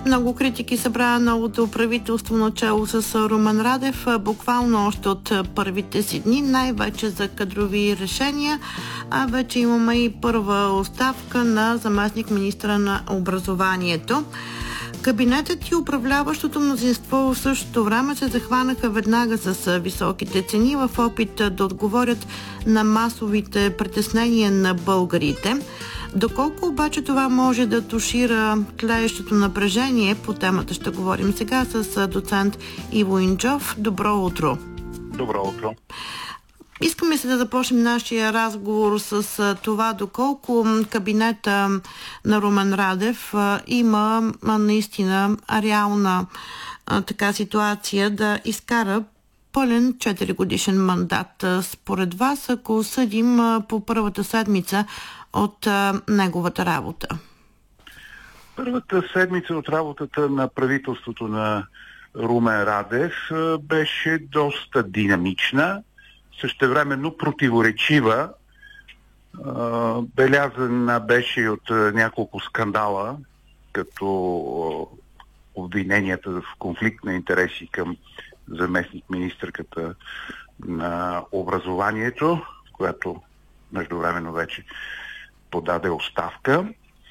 Много критики събра новото правителство начало с Румен Радев, буквално още от първите си дни, най-вече за кадрови решения, а вече имаме и първа оставка на заместник министра на образованието. Кабинетът и управляващото мнозинство в същото време се захванаха веднага с високите цени в опит да отговорят на масовите притеснения на българите. Доколко обаче това може да тушира тлеещото напрежение, по темата ще говорим сега с доцент Иво Инджов. Добро утро! Добро утро! Искаме се да започнем нашия разговор с това доколко кабинета на Румен Радев има наистина реална ситуация да изкара пълен 4-годишен мандат. Според вас, ако съдим по първата седмица от неговата работа? Първата седмица от работата на правителството на Румен Радев беше доста динамична, същевременно противоречива. Белязана беше и от няколко скандала, като обвиненията в конфликт на интереси към заместник-министърката на образованието, която междувременно вече подаде оставка.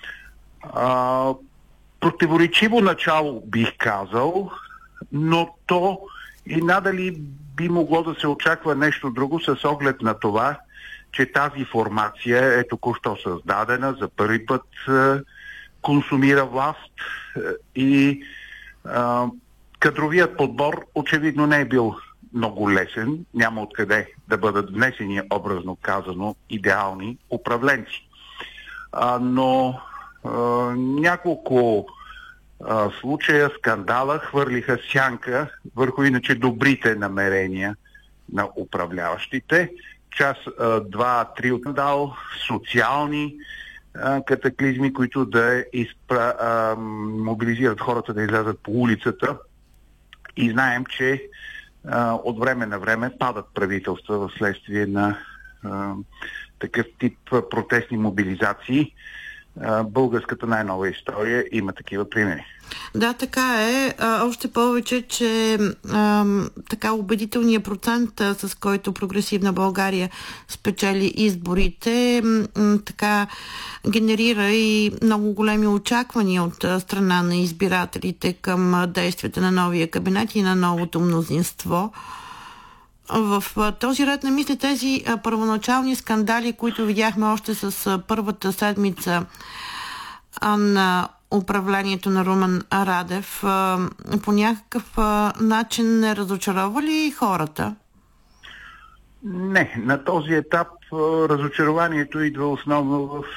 Противоречиво начало, бих казал, но то и надали би могло да се очаква нещо друго с оглед на това, че тази формация е току-що създадена, за първи път консумира власт и кадровият подбор очевидно не е бил много лесен, няма откъде да бъдат внесени, образно казано, идеални управленци. Но няколко случая, скандала хвърлиха сянка върху иначе добрите намерения на управляващите. Час, 2-3 от скандал, социални катаклизми, които да мобилизират хората да излязат по улицата. И знаем, че от време на време падат правителства вследствие на такъв тип протестни мобилизации. Българската най-нова история има такива примери. Да, така е. Още повече, че така убедителният процент, с който Прогресивна България спечели изборите, така генерира и много големи очаквания от страна на избирателите към действията на новия кабинет и на новото мнозинство. В този ред на мисли тези първоначални скандали, които видяхме още с първата седмица на управлението на Румен Радев, по някакъв начин не разочарова ли хората? Не, на този етап разочарованието идва основно в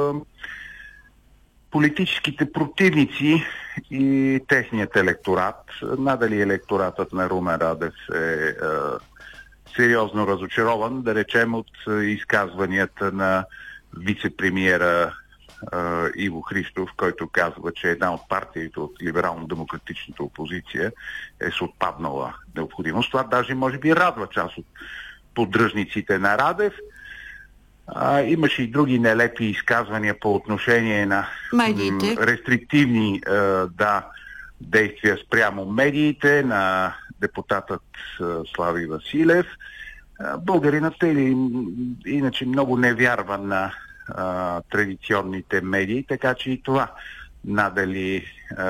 политическите противници и техният електорат. Надали електоратът на Румен Радев е сериозно разочарован, да речем от изказванията на вице-премиера Иво Христов, който казва, че една от партиите от либерално-демократичната опозиция е с отпаднала необходимост. Това даже може би радва част от поддръжниците на Радев. Имаше и други нелепи изказвания по отношение на рестриктивни действия спрямо медиите, на депутатът Слави Василев. Българинът иначе много не вярва на традиционните медии, така че и това надали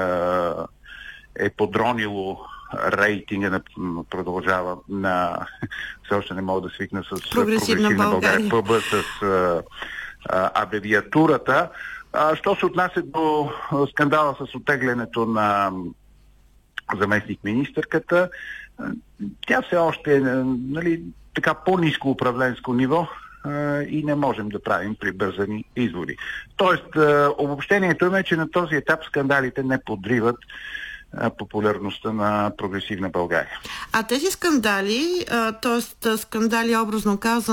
е подронило рейтинга продължава на... Все още не мога да свикна с Прогресивна България, ПБ с абревиатурата. Що се отнася до скандала с оттеглянето на заместник-министърката, тя все още е така по-ниско управленско ниво и не можем да правим прибързани изводи. Тоест, обобщението е, че на този етап скандалите не подриват популярността на Прогресивна България. А тези скандали, т.е. скандали образно казано,